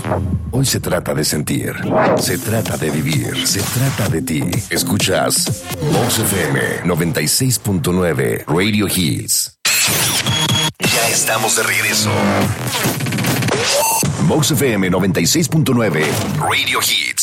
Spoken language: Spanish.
Hoy se trata de sentir, se trata de vivir, se trata de ti. Escuchas Mox FM 96.9 Radio Hits. Ya estamos de regreso. Mox FM 96.9 Radio Hits.